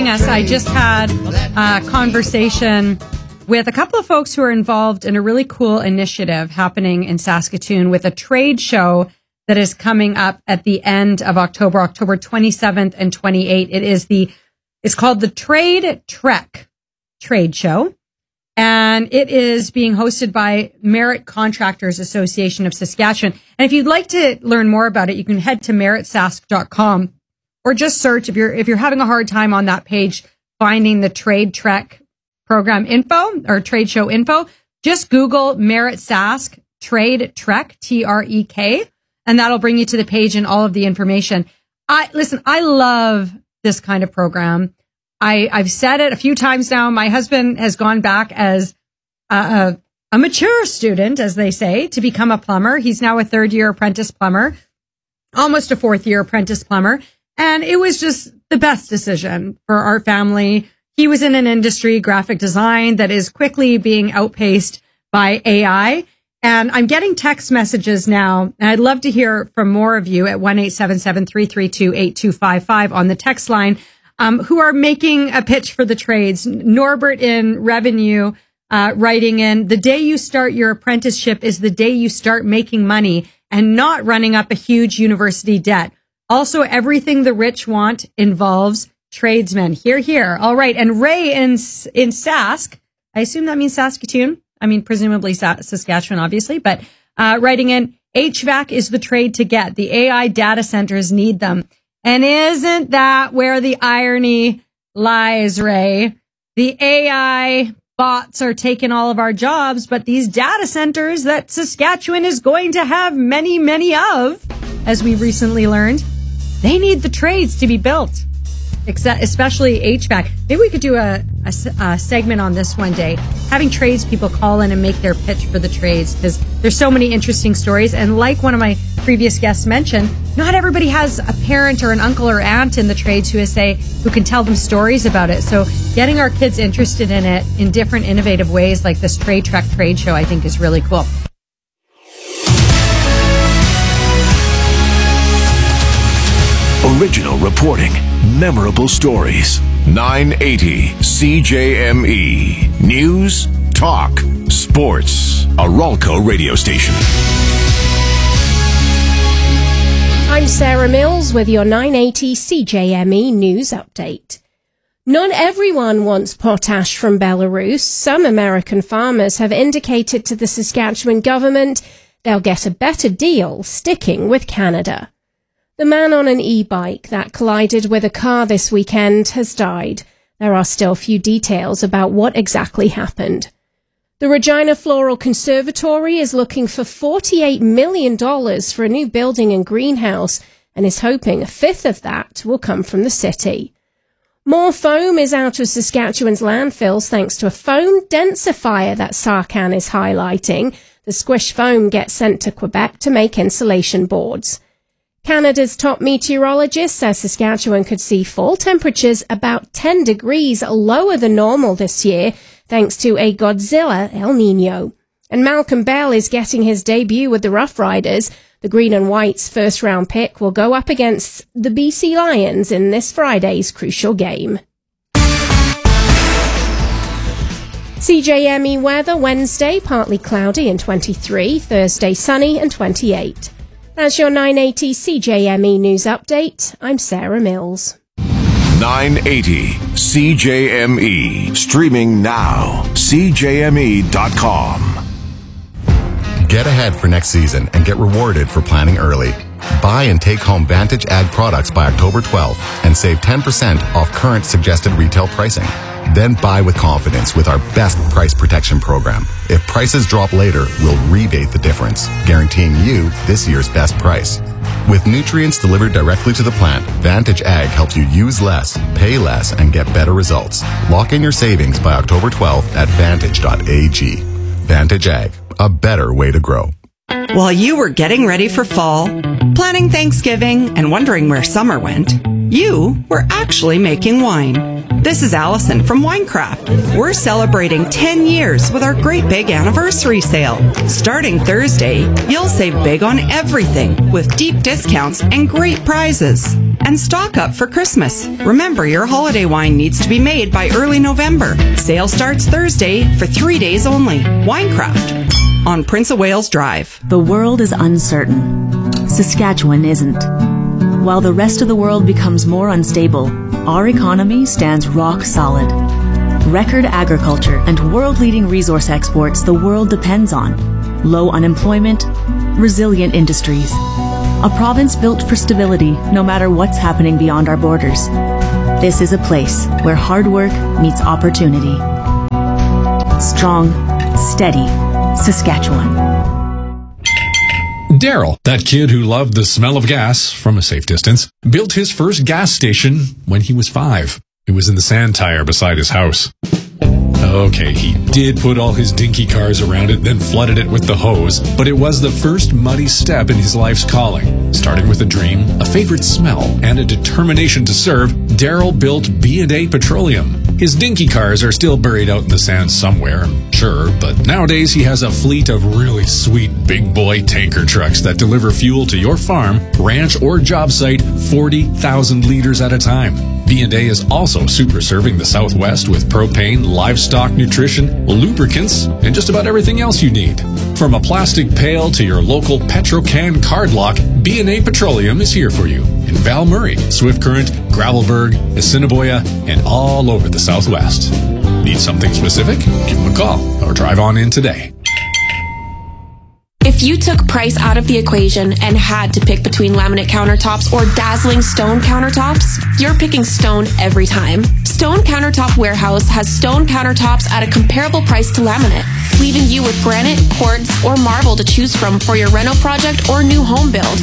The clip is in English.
joining us. I just had a conversation with a couple of folks who are involved in a really cool initiative happening in Saskatoon with a trade show that is coming up at the end of October 27th and 28th. It's called the Trade Trek Trade Show, and it is being hosted by Merit Contractors Association of Saskatchewan. And if you'd like to learn more about it, you can head to meritsask.com or just search if you're having a hard time on that page finding the Trade Trek program info or trade show info. Just Google Merit Sask Trade Trek, TREK, and that'll bring you to the page and all of the information. I love this kind of program. I've said it a few times now. My husband has gone back as a mature student, as they say, to become a plumber. He's now a third-year apprentice plumber, almost a fourth-year apprentice plumber. And it was just the best decision for our family. He was in an industry, graphic design, that is quickly being outpaced by AI. And I'm getting text messages now, and I'd love to hear from more of you at 1-877-332-8255 on the text line, who are making a pitch for the trades. Norbert in Revenue writing in, the day you start your apprenticeship is the day you start making money and not running up a huge university debt. Also, everything the rich want involves tradesmen. Hear, hear. All right. And Ray in Sask, I assume that means Saskatoon. I mean, presumably Saskatchewan, obviously, but writing in, HVAC is the trade to get. The AI data centers need them. And isn't that where the irony lies, Ray? The AI bots are taking all of our jobs, but these data centers that Saskatchewan is going to have many, many of, as we recently learned, they need the trades to be built, especially HVAC. Maybe we could do a segment on this one day, having tradespeople call in and make their pitch for the trades, because there's so many interesting stories. And like one of my previous guests mentioned, not everybody has a parent or an uncle or aunt in the trades who can tell them stories about it. So getting our kids interested in it in different innovative ways, like this Trade Trek trade show, I think is really cool. Original reporting, memorable stories. 980 CJME. News, talk, sports. A Ralco radio station. I'm Sarah Mills with your 980 CJME News Update. Not everyone wants potash from Belarus. Some American farmers have indicated to the Saskatchewan government they'll get a better deal sticking with Canada. The man on an e-bike that collided with a car this weekend has died. There are still few details about what exactly happened. The Regina Floral Conservatory is looking for $48 million for a new building and greenhouse and is hoping a fifth of that will come from the city. More foam is out of Saskatchewan's landfills thanks to a foam densifier that Sarcan is highlighting. The squish foam gets sent to Quebec to make insulation boards. Canada's top meteorologist says Saskatchewan could see fall temperatures about 10 degrees lower than normal this year, thanks to a Godzilla El Nino. And Malcolm Bell is getting his debut with the Rough Riders. The Green and White's first-round pick will go up against the BC Lions in this Friday's crucial game. CJME weather Wednesday, partly cloudy and 23, Thursday sunny and 28. That's your 980 CJME News Update. I'm Sarah Mills. 980 CJME. Streaming now. CJME.com. Get ahead for next season and get rewarded for planning early. Buy and take home Vantage Ag products by October 12th and save 10% off current suggested retail pricing. Then buy with confidence with our best price protection program. If prices drop later, we'll rebate the difference, guaranteeing you this year's best price. With nutrients delivered directly to the plant, Vantage Ag helps you use less, pay less, and get better results. Lock in your savings by October 12th at vantage.ag. Vantage Ag, a better way to grow. While you were getting ready for fall, planning Thanksgiving, and wondering where summer went, you were actually making wine. This is Allison from Winecraft. We're celebrating 10 years with our great big anniversary sale. Starting Thursday, you'll save big on everything with deep discounts and great prizes. And stock up for Christmas. Remember, your holiday wine needs to be made by early November. Sale starts Thursday for 3 days only. Winecraft on Prince of Wales Drive. The world is uncertain. Saskatchewan isn't. While the rest of the world becomes more unstable, our economy stands rock solid. Record agriculture and world-leading resource exports the world depends on. Low unemployment, resilient industries. A province built for stability no matter what's happening beyond our borders. This is a place where hard work meets opportunity. Strong, steady Saskatchewan. Daryl, that kid who loved the smell of gas from a safe distance, built his first gas station when he was 5. It was in the sand tire beside his house. Okay, he did put all his dinky cars around it, then flooded it with the hose, but it was the first muddy step in his life's calling. Starting with a dream, a favorite smell, and a determination to serve, Daryl built B&A Petroleum. His dinky cars are still buried out in the sand somewhere, I'm sure, but nowadays he has a fleet of really sweet big boy tanker trucks that deliver fuel to your farm, ranch, or job site 40,000 liters at a time. B&A is also super serving the Southwest with propane, livestock nutrition, lubricants, and just about everything else you need. From a plastic pail to your local Petrocan card lock, B&A Petroleum is here for you in Val Murray, Swift Current, Gravelburg, Assiniboia, and all over the Southwest. Need something specific? Give them a call or drive on in today. If you took price out of the equation and had to pick between laminate countertops or dazzling stone countertops, you're picking stone every time. Stone Countertop Warehouse has stone countertops at a comparable price to laminate, leaving you with granite, quartz, or marble to choose from for your reno project or new home build.